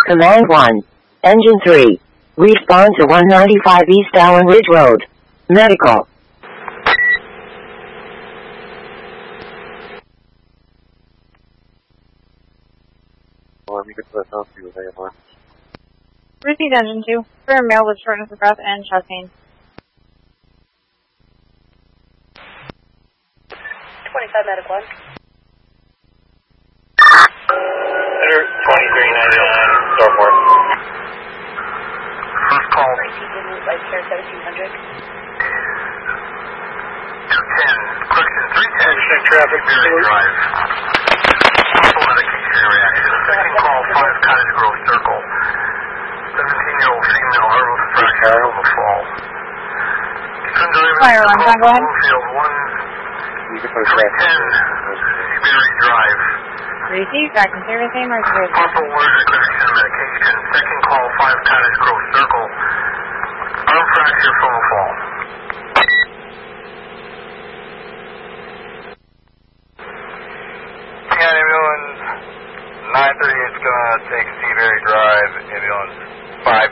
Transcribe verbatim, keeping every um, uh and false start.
Command one. Engine three. Respond to one ninety-five East Allen Ridge Road. Medical. Repeat engine two. For male with shortness of breath and chest pain. twenty-five medical one. twenty-three ninety-nine, Starport. First call. Life care seventeen hundred. two ten, correction, three ten. Traffic, Berry Drive. Possible medication reaction. Second call, five Cottage Grove Circle. seventeen-year-old female, heart with fracture of a fall. Fire alarm, John, go ahead. Field one, three ten, Berry Drive. Receive, back in service, same or zero. Possible allergic reaction medication. Second call, five Cottage Grove Circle. Arm fracture from a fall. Yeah, ambulance nine thirty-eight is going to take Seaberry Drive. Ambulance five